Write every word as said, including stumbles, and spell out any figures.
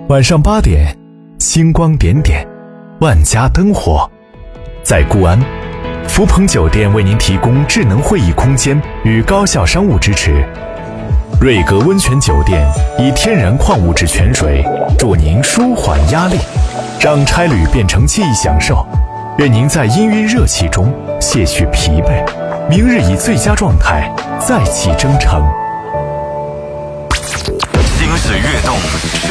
晚上八点，星光点点，万家灯火。在固安，福朋酒店为您提供智能会议空间与高效商务支持。瑞格温泉酒店以天然矿物质泉水助您舒缓压力，让差旅变成记忆享受。愿您在氤氲热气中卸去疲惫，明日以最佳状态再起征程。 心水跃动。